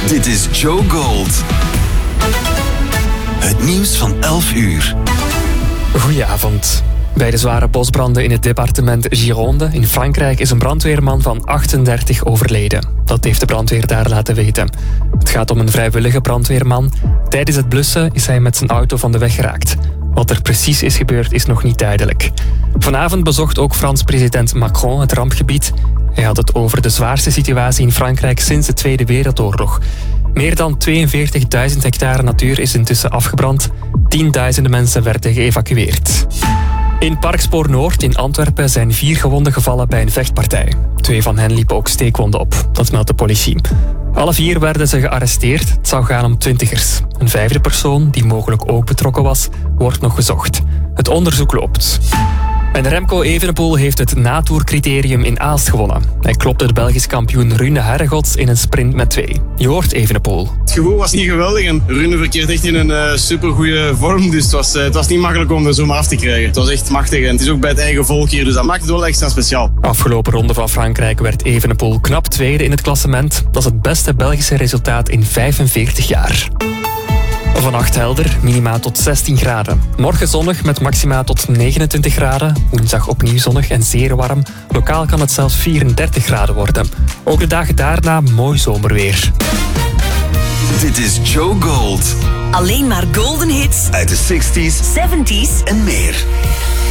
Dit is Joe Gold. Het nieuws van 11 uur. Goedenavond. Bij de zware bosbranden in het departement Gironde in Frankrijk is een brandweerman van 38 overleden. Dat heeft de brandweer daar laten weten. Het gaat om een vrijwillige brandweerman. Tijdens het blussen is hij met zijn auto van de weg geraakt. Wat er precies is gebeurd is nog niet duidelijk. Vanavond bezocht ook Frans president Macron het rampgebied. Hij had het over de zwaarste situatie in Frankrijk sinds de Tweede Wereldoorlog. Meer dan 42.000 hectare natuur is intussen afgebrand. Tienduizenden mensen werden geëvacueerd. In Parkspoor Noord in Antwerpen zijn 4 gewonden gevallen bij een vechtpartij. 2 van hen liepen ook steekwonden op, dat meldt de politie. Alle 4 werden ze gearresteerd. Het zou gaan om 20ers. Een 5e persoon, die mogelijk ook betrokken was, wordt nog gezocht. Het onderzoek loopt. En Remco Evenepoel heeft het natoercriterium in Aalst gewonnen. Hij klopte de Belgisch kampioen Rune Herregots in een sprint met 2. Je hoort Evenepoel. Het gevoel was niet geweldig en Rune verkeert echt in een supergoeie vorm. Dus het was niet makkelijk om er zomaar af te krijgen. Het was echt machtig en het is ook bij het eigen volk hier. Dus dat maakt het wel extra speciaal. Afgelopen ronde van Frankrijk werd Evenepoel knap 2e in het klassement. Dat is het beste Belgische resultaat in 45 jaar. Vannacht helder, minima tot 16 graden. Morgen zonnig met maxima tot 29 graden. Woensdag opnieuw zonnig en zeer warm. Lokaal kan het zelfs 34 graden worden. Ook de dagen daarna mooi zomerweer. Dit is Joe Gold. Alleen maar golden hits Uit de 60s, 70s en meer.